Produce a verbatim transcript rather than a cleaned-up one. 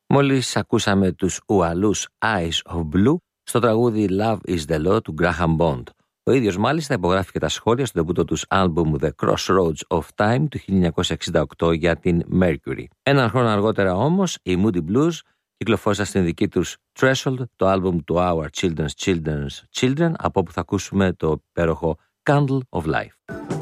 Μόλις ακούσαμε τους Ουαλούς Eyes of Blue στο τραγούδι Love is the Law του Graham Bond. Ο ίδιος μάλιστα υπογράφηκε τα σχόλια στο τεμπούτο τους άλμπουμ The Crossroads of Time του χίλια εννιακόσια εξήντα οκτώ για την Mercury. Έναν χρόνο αργότερα όμως οι Moody Blues κυκλοφόρησαν στην δική τους Threshold το άλμπουμ του Our Children's Children's Children, από όπου θα ακούσουμε το υπέροχο Candle of Life.